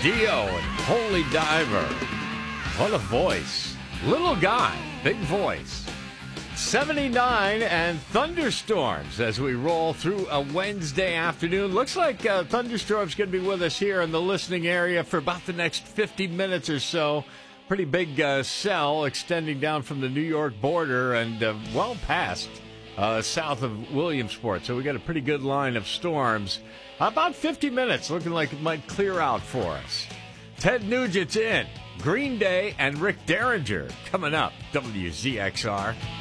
Dio and Holy Diver. What a voice. Little guy, big voice. 79 and thunderstorms as we roll through a Wednesday afternoon. Looks like thunderstorms going to be with us here in the listening area for about the next 50 minutes or so. Pretty big cell extending down from the New York border and well past south of Williamsport. So we got a pretty good line of storms. About 50 minutes, looking like it might clear out for us. Ted Nugent's in. Green Day and Rick Derringer coming up. WZXR.